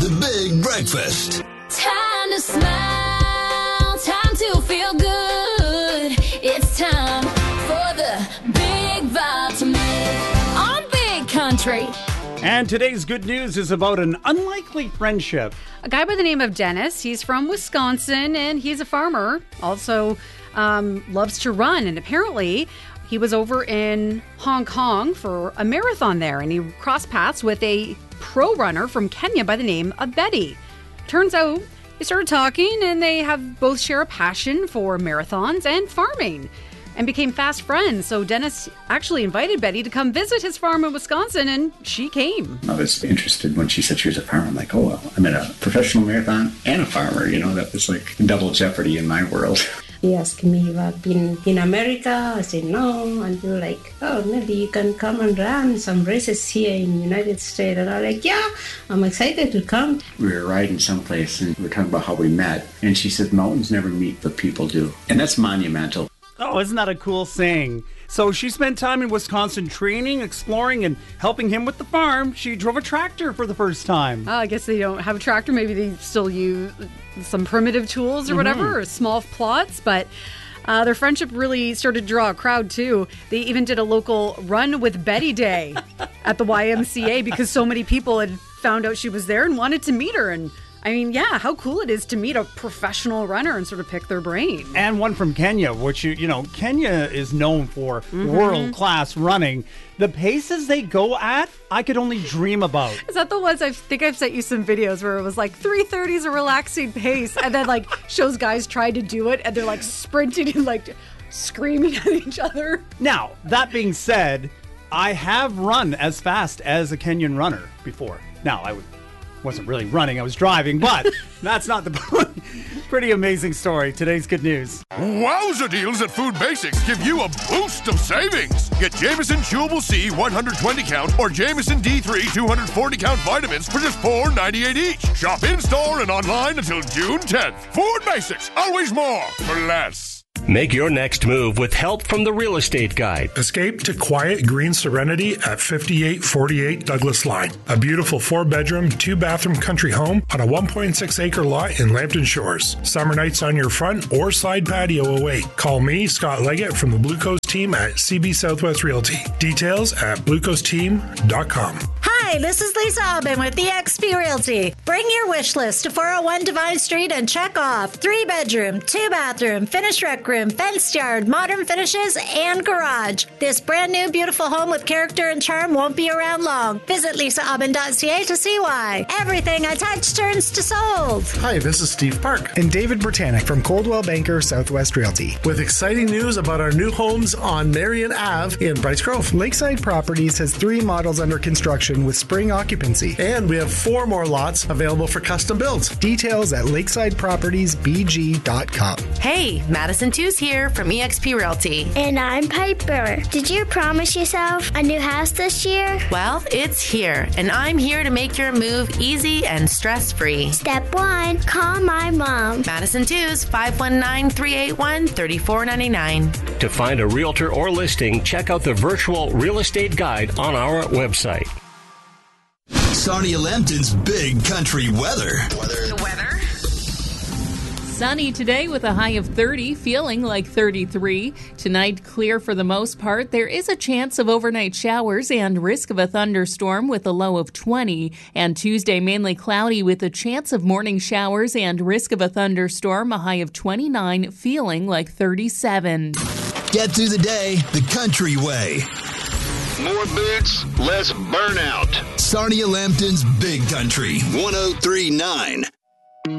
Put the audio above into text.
The Big Breakfast. Time to smile, time to feel good. It's time for the Big Vitamin on Big Country. And today's good news is about an unlikely friendship. A guy by the name of Dennis. He's from Wisconsin, and he's a farmer. Also loves to run, and apparently he was over in Hong Kong for a marathon there, and he crossed paths with a pro runner from Kenya by the name of Betty. Turns out they started talking, and they have both share a passion for marathons and farming, and became fast friends. So Dennis actually invited Betty to come visit his farm in Wisconsin, and she came. I was interested when she said she was a farmer. I'm like, oh, well, I'm in a professional marathon and a farmer. You know, that was like double jeopardy in my world. He asked me if I've been in America. I said no. And they were like, oh, maybe you can come and run some races here in the United States. And I'm like, yeah, I'm excited to come. We were riding someplace and we were talking about how we met. And she said, mountains never meet, but people do. And that's monumental. Oh, isn't that a cool saying? So she spent time in Wisconsin training, exploring, and helping him with the farm. She drove a tractor for the first time. I guess they don't have a tractor. Maybe they still use some primitive tools or whatever, or small plots. But their friendship really started to draw a crowd, too. They even did a local Run with Betty Day at the YMCA because so many people had found out she was there and wanted to meet her. And I mean, yeah, how cool it is to meet a professional runner and sort of pick their brain. And one from Kenya, which, you know, Kenya is known for world-class running. The paces they go at, I could only dream about. Is that the ones? I think I've sent you some videos where it was like 3:30 is a relaxing pace, and then like shows guys trying to do it, and they're like sprinting and like screaming at each other. Now, that being said, I have run as fast as a Kenyan runner before. Now, wasn't really running, I was driving, but that's not the point. Pretty amazing story. Today's good news. Wowza deals at Food Basics give you a boost of savings. Get Jameson Chewable C 120 count or Jameson D3 240 count vitamins for just $4.98 each. Shop in store and online until June 10th. Food Basics, always more for less. Make your next move with help from the Real Estate Guide. Escape to quiet green serenity at 5848 Douglas Line. A beautiful 4-bedroom, 2-bathroom country home on a 1.6-acre lot in Lambton Shores. Summer nights on your front or side patio away. Call me, Scott Leggett, from the Blue Coast team at CB Southwest Realty. Details at bluecoastteam.com. Hi, this is Lisa Aubin with eXp Realty. Bring your wish list to 401 Divine Street and check off 3-bedroom, 2-bathroom, finished rec room, fenced yard, modern finishes, and garage. This brand new beautiful home with character and charm won't be around long. Visit lisaaubin.ca to see why. Everything I touch turns to sold. Hi, this is Steve Park and David Britannic from Coldwell Banker Southwest Realty with exciting news about our new homes on Marion Ave in Bryce Grove. Lakeside Properties has 3 models under construction with spring occupancy. And we have 4 more lots available for custom builds. Details at lakesidepropertiesbg.com. Hey, Madison Two's here from eXp Realty. And I'm Piper. Did you promise yourself a new house this year? Well, it's here, and I'm here to make your move easy and stress-free. Step 1, call my mom. Madison Two's 519-381-3499. To find a realtor or listing, check out the virtual real estate guide on our website. Sarnia Lambton's Big Country weather. The weather? Sunny today with a high of 30, feeling like 33. Tonight, clear for the most part. There is a chance of overnight showers and risk of a thunderstorm with a low of 20. And Tuesday, mainly cloudy with a chance of morning showers and risk of a thunderstorm, a high of 29, feeling like 37. Get through the day the country way. More boots, less burnout. Sarnia Lambton's Big Country 103.9.